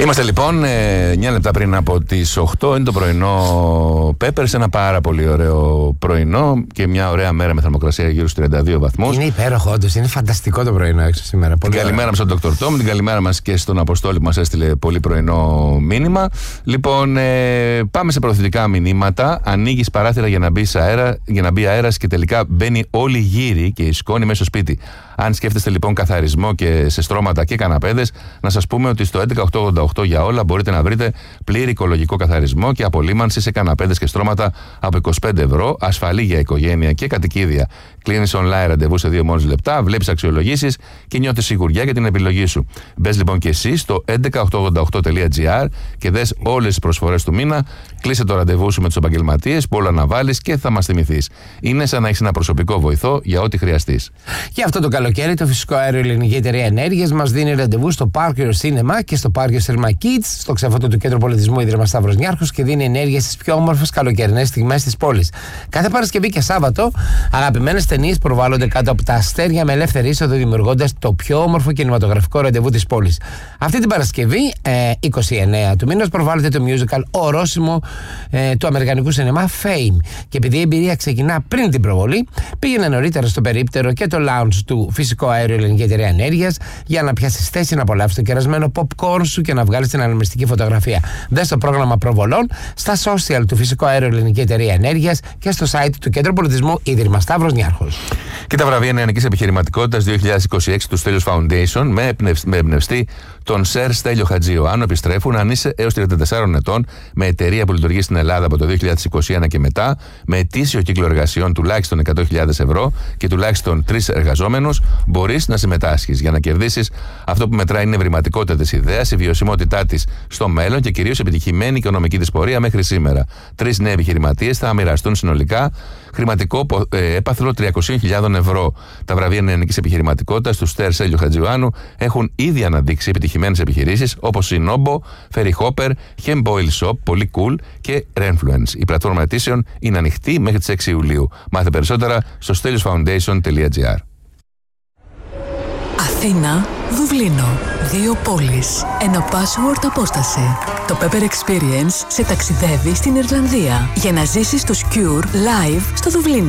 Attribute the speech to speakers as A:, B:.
A: Είμαστε λοιπόν 9 λεπτά πριν από τις 8. Είναι το πρωινό Πέπερ, ένα πάρα πολύ ωραίο πρωινό και μια ωραία μέρα με θερμοκρασία γύρω στους 32 βαθμούς.
B: Είναι υπέροχο, όντως. Είναι φανταστικό το πρωινό έξω σήμερα.
A: Την καλημέρα μας στον Dr. Tom, την καλημέρα μας και στον Αποστόλη που μας έστειλε πολύ πρωινό μήνυμα. Λοιπόν, πάμε σε προωθητικά μηνύματα. Ανοίγεις παράθυρα για να μπει αέρας και τελικά μπαίνει όλη γύρι και η σκόνη μέσα στο σπίτι. Αν σκέφτεστε λοιπόν καθαρισμό και σε στρώματα και καναπέδες, να σας πούμε ότι στο 11888 για όλα μπορείτε να βρείτε πλήρη οικολογικό καθαρισμό και απολύμανση σε καναπέδες και στρώματα από 25 ευρώ, ασφαλή για οικογένεια και κατοικίδια. Κλείνεις online ραντεβού σε 2 μόλις λεπτά, βλέπεις αξιολογήσεις και νιώθεις σιγουριά για την επιλογή σου. Μπες λοιπόν και εσύ στο 11888.gr και δες όλες τις προσφορές του μήνα. Κλείσε το ραντεβού σου με τους επαγγελματίες που όλα να βάλεις και θα μας θυμηθείς. Είναι σαν να έχεις ένα προσωπικό βοηθό για ό,τι χρειαστείς.
B: Και αυτό το καλοκαίρι το Φυσικό Αέριο Ελληνική Εταιρεία Ενέργειας μας δίνει ραντεβού στο Πάρκιο Σίνεμα και στο Πάρκιο Σέρμα Kids, στο ξέφωτο του Κέντρου Πολιτισμού Ίδρυμα Σταύρος Νιάρχος, και δίνει ενέργεια στις πιο όμορφες καλοκαιρινές στιγμές της πόλης. Κάθε Παρασκευή και Σάββατο, αγαπημένες ταινίες προβάλλονται κάτω από τα αστέρια με ελεύθερη είσοδο, δημιουργώντας το πιο όμορφο κινηματογραφικό ραντεβού της πόλης. Αυτή την Παρασκευή, 29 του μήνας, προβάλλεται το musical ορόσημο του αμερικανικού σινεμά Fame. Και επειδή η εμπειρία ξεκινά πριν την προβολή, πήγαινε νωρίτερα στο περίπτερο και το lounge του Φυσικό Αέριο Ελληνική Εταιρεία Ενέργειας για να πιάσεις θέση, να απολαύσεις το κερασμένο popcorn σου και να βγάλεις την αναμνηστική φωτογραφία. Δες το πρόγραμμα προβολών στα social του Φυσικό Αέριο Ελληνική Εταιρεία Ενέργειας και στο site του Κέντρου Πολιτισμού Ίδρυμα Σταύρος Νιάρχος.
A: Και τα βραβεία νεανικής επιχειρηματικότητας 2026 του Στέλιος Foundation με εμπνευστή τον Σερ Στέλιο Χατζιωάννου επιστρέφουν αν είσαι έως 34 ετών, με εταιρεία που λειτουργεί στην Ελλάδα από το 2021 και μετά, με ετήσιο κύκλο εργασιών τουλάχιστον 100.000 ευρώ και τουλάχιστον 3 εργαζόμενους, μπορείς να συμμετάσχεις. Για να κερδίσεις, αυτό που μετράει είναι η ευρηματικότητα της ιδέας, η βιωσιμότητά της στο μέλλον και κυρίως επιτυχημένη οικονομική της πορεία μέχρι σήμερα. 3 νέοι επιχειρηματίες θα μοιραστούν συνολικά χρηματικό έπαθλο 300.000 ευρώ. Τα βραβεία νεανικής επιχειρηματικότητας του Στέρ Στέλιο Χατζιωάννου έχουν ήδη αναδείξει επιτυχημένες επιχειρήσεις όπως η Nobo, Ferry Hopper, Hem Boil Shop, πολύ cool και Renfluence. Η πλατφόρμα αιτήσεων είναι ανοιχτή μέχρι τις 6 Ιουλίου. Μάθε περισσότερα στο steliosfoundation.gr.
C: Αθήνα, Δουβλίνο. 2 πόλεις. Ένα password απόσταση. Το Pepper Experience σε ταξιδεύει στην Ιρλανδία για να ζήσεις το Cure live στο Δουβλίνο.